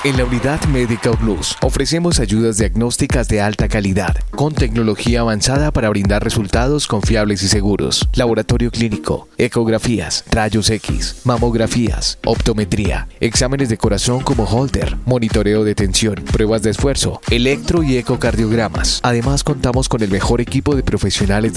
En la unidad médica Plus ofrecemos ayudas diagnósticas de alta calidad, con tecnología avanzada para brindar resultados confiables y seguros. Laboratorio clínico, ecografías, rayos X, mamografías, optometría, exámenes de corazón como Holter, monitoreo de tensión, pruebas de esfuerzo, electro y ecocardiogramas. Además, contamos con el mejor equipo de profesionales